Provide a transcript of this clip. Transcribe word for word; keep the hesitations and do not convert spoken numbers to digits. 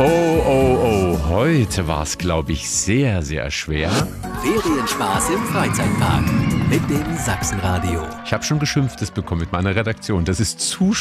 Oh, oh, oh, heute war es, glaube ich, sehr, sehr schwer. Ferienspaß im Freizeitpark mit dem Sachsenradio. Ich habe schon Geschimpftes bekommen mit meiner Redaktion. Das ist zu